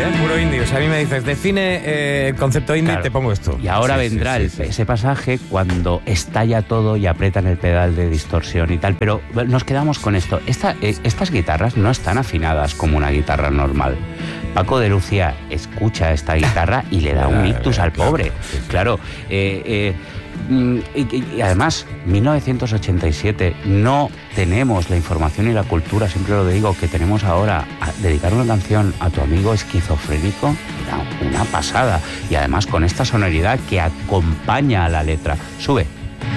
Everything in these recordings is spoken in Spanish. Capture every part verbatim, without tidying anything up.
¿eh? Puro indie. O sea, a mí me dices, define eh, el concepto indie, claro. Te pongo esto. Y ahora sí, vendrá sí, el, sí, sí. ese pasaje cuando estalla todo y apretan el pedal de distorsión y tal. Pero nos quedamos con esto. Esta, eh, estas guitarras no están afinadas como una guitarra normal. Paco de Lucía escucha esta guitarra y le da un ictus al pobre. Claro, eh, eh, y, y además, mil novecientos ochenta y siete, no tenemos la información y la cultura, siempre lo digo, que tenemos ahora. A dedicar una canción a tu amigo esquizofrénico era una pasada. Y además con esta sonoridad que acompaña a la letra. Sube.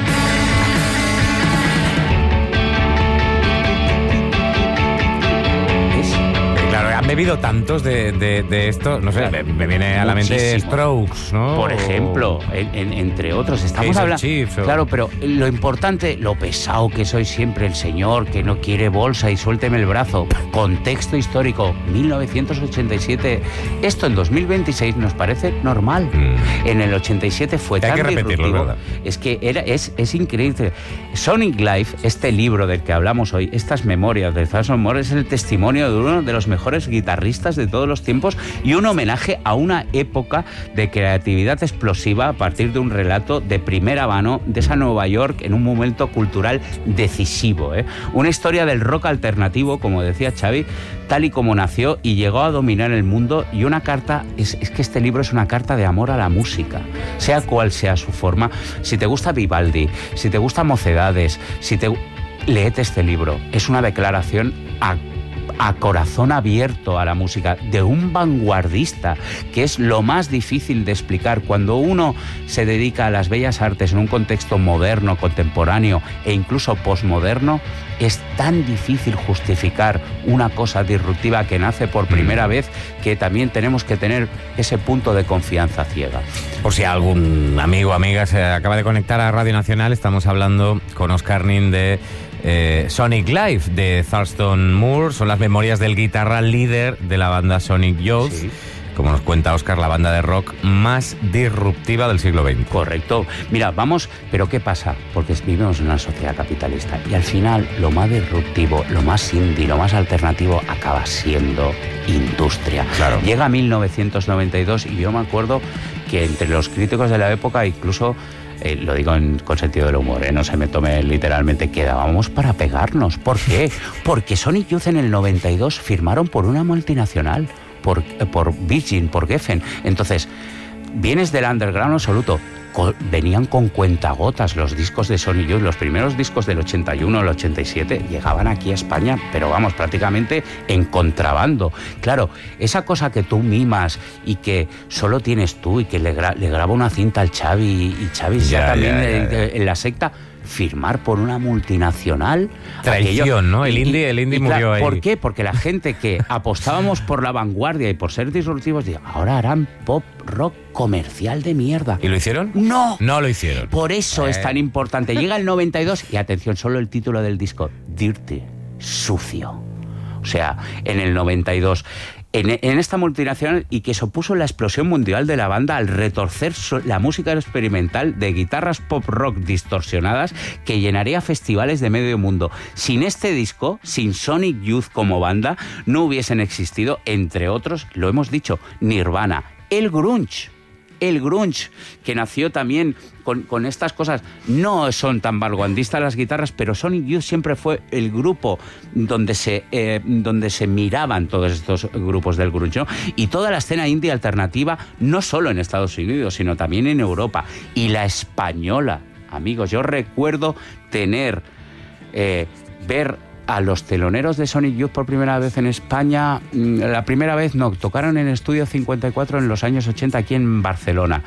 Han bebido tantos de, de, de esto, no sé, me, me viene a la mente Muchísimo. Strokes, ¿no? Por ejemplo, en, en, entre otros. Estamos hablando. O... Claro, pero lo importante, lo pesado que soy siempre, el señor que no quiere bolsa y suélteme el brazo. Contexto histórico, mil novecientos ochenta y siete. Esto en dos mil veintiséis nos parece normal. Mm. En el ochenta y siete fue tan disruptivo. Es que era, es, es increíble. Sonic Life, este libro del que hablamos hoy, estas memorias de Thurston Moore, es el testimonio de uno de los mejores guitarristas de todos los tiempos y un homenaje a una época de creatividad explosiva a partir de un relato de primera mano de esa Nueva York en un momento cultural decisivo, ¿eh? Una historia del rock alternativo, como decía Xavi, tal y como nació y llegó a dominar el mundo, y una carta, es, es que este libro es una carta de amor a la música, sea cual sea su forma. Si te gusta Vivaldi, si te gusta Mocedades, si te... léete este libro, es una declaración a a corazón abierto a la música, de un vanguardista, que es lo más difícil de explicar. Cuando uno se dedica a las bellas artes en un contexto moderno, contemporáneo e incluso posmoderno, es tan difícil justificar una cosa disruptiva que nace por primera vez, que también tenemos que tener ese punto de confianza ciega. Por si algún amigo o amiga se acaba de conectar a Radio Nacional, estamos hablando con Óscar Nin de Eh, Sonic Life de Thurston Moore. Son las memorias del guitarra líder de la banda Sonic Youth. Sí. Como nos cuenta Óscar, la banda de rock más disruptiva del siglo veinte. Correcto. Mira, vamos, pero ¿qué pasa? Porque vivimos en una sociedad capitalista y al final lo más disruptivo, lo más indie, lo más alternativo acaba siendo industria. Claro. Llega mil novecientos noventa y dos y yo me acuerdo que entre los críticos de la época, incluso Eh, lo digo en, con sentido del humor, ¿eh? No se me tome literalmente, quedábamos para pegarnos. ¿Por qué? Porque Sonic Youth en el noventa y dos firmaron por una multinacional, por, eh, por Virgin, por Geffen. Entonces, vienes del underground absoluto. Con, venían con cuentagotas los discos de Sonic Youth, los primeros discos del ochenta y uno, el ochenta y siete, llegaban aquí a España, pero vamos, prácticamente en contrabando. Claro, esa cosa que tú mimas y que solo tienes tú y que le, gra- le graba una cinta al Xavi y, y Xavi ya, ya también ya, ya, ya. De, de, en la secta, firmar por una multinacional. Traición, aquello, ¿no? El indie, el indie y, murió claro, ahí. ¿Por qué? Porque la gente que apostábamos por la vanguardia y por ser disruptivos, ahora harán pop rock comercial de mierda. ¿Y lo hicieron? No. No lo hicieron. Por eso eh. es tan importante. Llega el noventa y dos y atención, solo el título del disco, Dirty, sucio. O sea, en el noventa y dos... En, en esta multinacional, y que supuso la explosión mundial de la banda al retorcer so, la música experimental de guitarras pop rock distorsionadas que llenaría festivales de medio mundo. Sin este disco, sin Sonic Youth como banda, no hubiesen existido, entre otros, lo hemos dicho, Nirvana, el grunge. El grunge, que nació también con, con estas cosas. No son tan vanguardistas las guitarras, pero Sonic Youth siempre fue el grupo donde se, eh, donde se miraban todos estos grupos del grunge, ¿no? Y toda la escena indie alternativa, no solo en Estados Unidos, sino también en Europa. Y la española, amigos, yo recuerdo tener, eh, ver a los teloneros de Sonic Youth por primera vez en España. La primera vez no, tocaron en Estudio cincuenta y cuatro en los años ochenta aquí en Barcelona.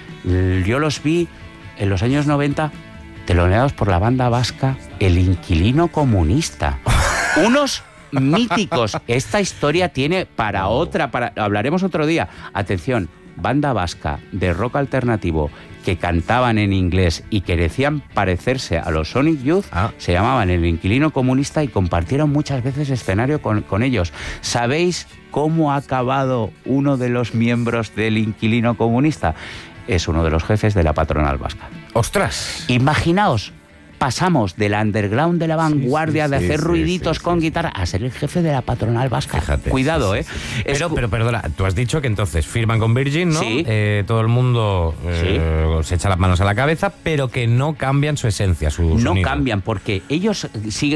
Yo los vi en los años noventa teloneados por la banda vasca El Inquilino Comunista. Unos míticos. Esta historia tiene para otra, para, hablaremos otro día. Atención, banda vasca de rock alternativo que cantaban en inglés y que decían parecerse a los Sonic Youth, ah. se llamaban El Inquilino Comunista y compartieron muchas veces escenario con, con ellos. ¿Sabéis cómo ha acabado uno de los miembros del Inquilino Comunista? Es uno de los jefes de la patronal vasca. ¡Ostras! Imaginaos pasamos del underground de la vanguardia, sí, de sí, hacer sí, ruiditos sí, con sí, guitarra, a ser el jefe de la patronal vasca. Fíjate, Cuidado, sí, ¿eh? sí, sí. Es Pero, cu- pero perdona, tú has dicho que entonces firman con Virgin, ¿no? Sí. Eh, todo el mundo eh, se echa las manos a la cabeza, pero que no cambian su esencia, su no sonido. cambian, porque ellos siguen